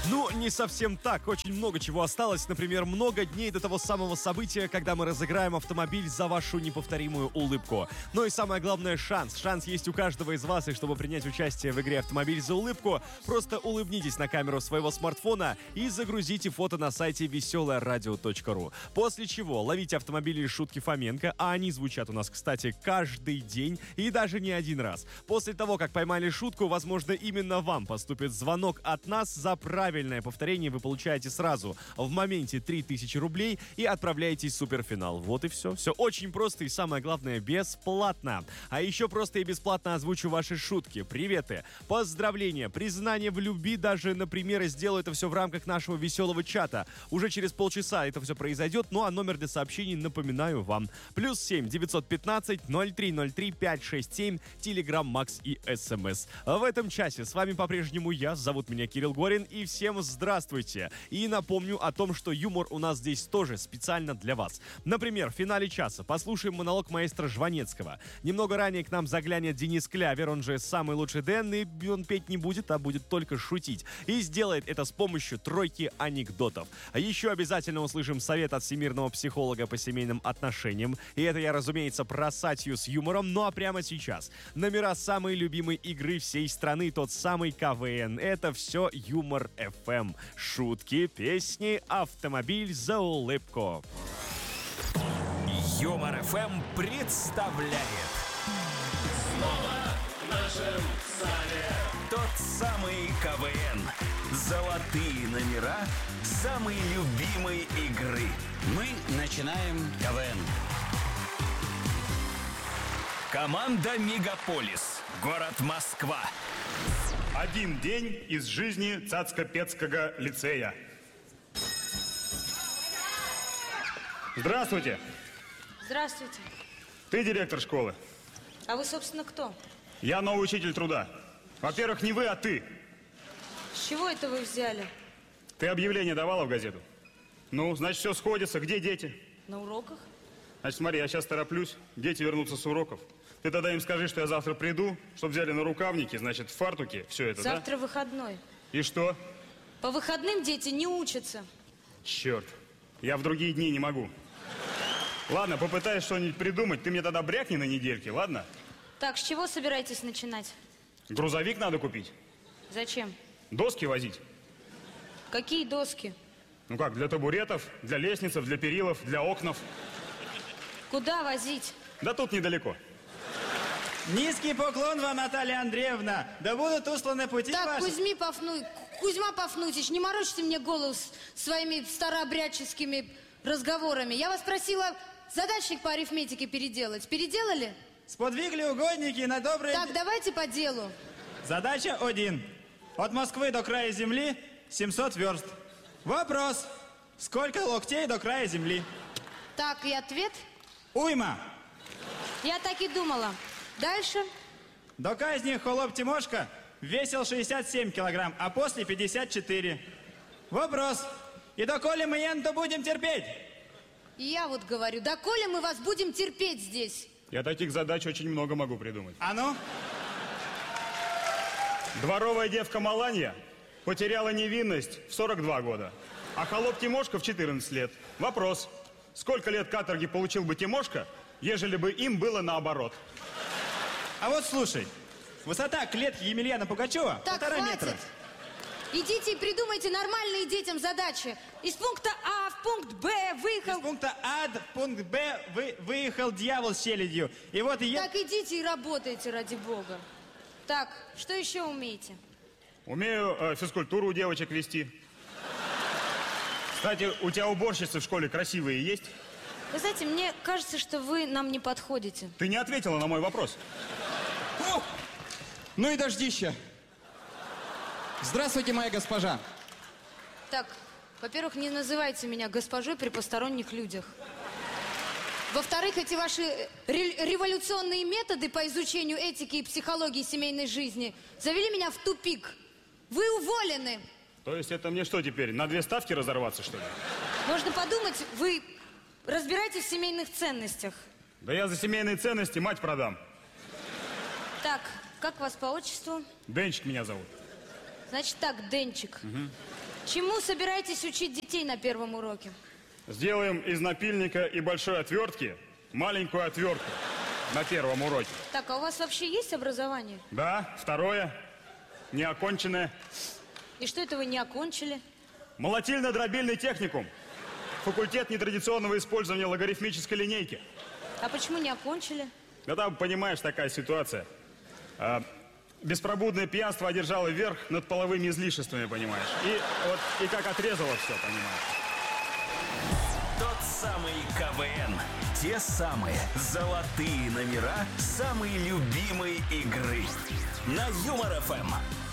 Ну, не совсем так. Очень много чего осталось. Например, много дней до того самого события, когда мы разыграем автомобиль за вашу неповторимую улыбку. Ну и самое главное, шанс. Шанс есть у каждого из вас. И чтобы принять участие в игре «Автомобиль за улыбку», просто улыбнитесь на камеру своего смартфона и загрузите фото на сайте веселорадио.ру. После чего ловите автомобили и шутки Фоменко, а они звучат у нас, кстати, каждый день и даже не один раз. После того, как поймали шутку, возможно, именно вам поступит звонок от нас. За правильное повторение вы получаете сразу в моменте 3000 рублей и отправляетесь в суперфинал. Вот и все. Все очень просто и, самое главное, бесплатно. А еще просто и бесплатно озвучу ваши шутки, приветы, поздравления, признание в любви, даже, например, сделаю это все в рамках нашего веселого чата. Уже через полчаса это все произойдет, ну а номер для сообщений напоминаю вам. +7 915 0303 567, Telegram, Max и СМС. В этом часе с вами по-прежнему я, зовут меня Кирилл Горин, и всем здравствуйте. И напомню о том, что юмор у нас здесь тоже специально для вас. Например, в финале часа послушаем монолог маэстро Жванецкого. Немного ранее к нам заглянет Денис Клявер, он же самый лучший Дэн, и он петь не будет, а будет только шутить. И сделает это с помощью тройки анекдотов. А еще обязательно услышим совет от всемирного психолога по семейным отношениям. И это я, разумеется, про сатью с юмором. Ну а прямо сейчас номера самой любимой игры всей страны, тот самый КВН. Это все Юмор ФМ. Шутки, песни, автомобиль за улыбку. Юмор ФМ представляет. Снова в нашем зале Тот самый КВН. Золотые номера самой любимой игры. Мы начинаем КВН. Команда «Мегаполис». Город Москва. Один день из жизни Цацко-Пецкого лицея. Здравствуйте. Здравствуйте. Ты директор школы. А вы, собственно, кто? Я новый учитель труда. Во-первых, не вы, а ты. С чего это вы взяли? Ты объявление давала в газету? Ну, значит, все сходится. Где дети? На уроках? Значит, смотри, я сейчас тороплюсь. Дети вернутся с уроков. Ты тогда им скажи, что я завтра приду, чтобы взяли на рукавники, значит, в фартуке, все это, Завтра выходной. И что? По выходным дети не учатся. Черт, я в другие дни не могу. Ладно, попытаюсь что-нибудь придумать. Ты мне тогда брякни на недельке, ладно? Так, с чего собираетесь начинать? Грузовик надо купить. Зачем? Доски возить. Какие доски? Ну как, для табуретов, для лестниц, для перилов, для окнов. Куда возить? Да тут недалеко. Низкий поклон вам, Наталья Андреевна. Да будут усланы пути Так, ваши. Кузьма Пафнутич, не морочьте мне голову своими старообрядческими разговорами. Я вас просила задачник по арифметике переделать. Переделали? Сподвигли угодники на добрые... Так, давайте по делу. Задача 1. От Москвы до края земли 700 верст. Вопрос. Сколько локтей до края земли? Так, и ответ? Уйма. Я так и думала. Дальше? До казни холоп Тимошка весил 67 килограмм, а после 54. Вопрос. И доколе мы енту будем терпеть? И я вот говорю, доколе мы вас будем терпеть здесь? Я таких задач очень много могу придумать. А ну? Дворовая девка Маланья потеряла невинность в 42 года, а холоп Тимошка в 14 лет. Вопрос. Сколько лет каторги получил бы Тимошка, ежели бы им было наоборот? А вот слушай. Высота клетки Емельяна Пугачева Так, 1,5 хватит. метра. Идите и придумайте нормальные детям задачи. Из пункта А в пункт Б выехал... Из пункта А в пункт Б выехал дьявол с челядью. И вот и я... Так идите и работайте, ради бога. Так, что еще умеете? Умею физкультуру у девочек вести. Кстати, у тебя уборщицы в школе красивые есть? Вы знаете, мне кажется, что вы нам не подходите. Ты не ответила на мой вопрос. Ну и дождища. Здравствуйте, моя госпожа. Так, во-первых, не называйте меня госпожой при посторонних людях. Во-вторых, эти ваши революционные методы по изучению этики и психологии семейной жизни завели меня в тупик. Вы уволены. То есть это мне что теперь, на 2 ставки разорваться, что ли? Можно подумать, вы разбираетесь в семейных ценностях. Да я за семейные ценности мать продам. Так, как вас по отчеству? Денчик меня зовут. Значит так, Денчик. Чему собираетесь учить детей на первом уроке? Сделаем из напильника и большой отвертки маленькую отвертку на первом уроке. Так, а у вас вообще есть образование? Да, второе, неоконченное. И что это вы не окончили? Молотильно-дробильный техникум. Факультет нетрадиционного использования логарифмической линейки. А почему не окончили? Да там, понимаешь, такая ситуация. Беспробудное пьянство одержало верх над половыми излишествами, понимаешь. И как отрезало все, понимаешь. Тот самый КВН. Те самые золотые номера самой любимой игры. На Юмор ФМ.